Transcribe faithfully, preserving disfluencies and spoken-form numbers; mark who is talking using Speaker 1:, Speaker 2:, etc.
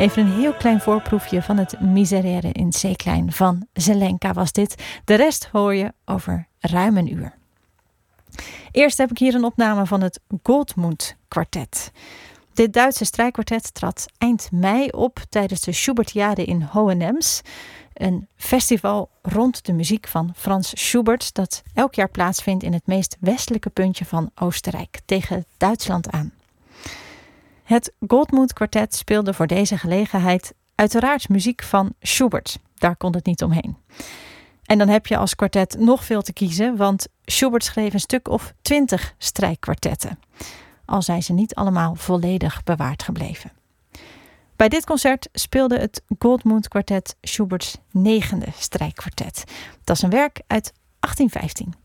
Speaker 1: Even een heel klein voorproefje van het Miserere in C-klein van Zelenka was dit. De rest hoor je over ruim een uur. Eerst heb ik hier een opname van het Goldmund Kwartet. Dit Duitse strijkkwartet trad eind mei op tijdens de Schubertiade in Hohenems. Een festival rond de muziek van Frans Schubert dat elk jaar plaatsvindt in het meest westelijke puntje van Oostenrijk, tegen Duitsland aan. Het Goldmund Kwartet speelde voor deze gelegenheid uiteraard muziek van Schubert. Daar kon het niet omheen. En dan heb je als kwartet nog veel te kiezen, want Schubert schreef een stuk of twintig strijkkwartetten. Al zijn ze niet allemaal volledig bewaard gebleven. Bij dit concert speelde het Goldmund Kwartet Schuberts negende strijkkwartet. Dat is een werk uit achttien vijftien.